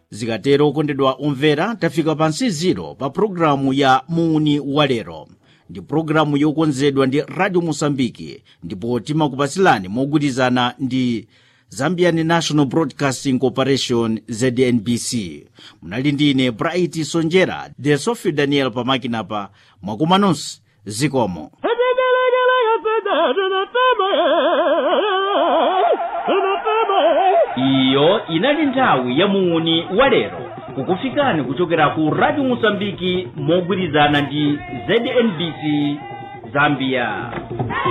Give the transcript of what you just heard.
Zikatero kondedwa omvera, tafika pansi ziro pa programu ya Muni Walero. Ndi programu yokonzedwa ndi Radio Mosambiki, ndipo timakupasilani mogwirizana ndi Zambian National Broadcasting Corporation ZNBC. Munali ndine Bright Sonjera, de Sophie Daniel pamakinapa, mwakumanonsi zikomo. Iyo inali nthawi ya Muni Walero, kukufikani kuchokera ku Radio Mosambiki mogwirizana ndi ZNBC Zambia.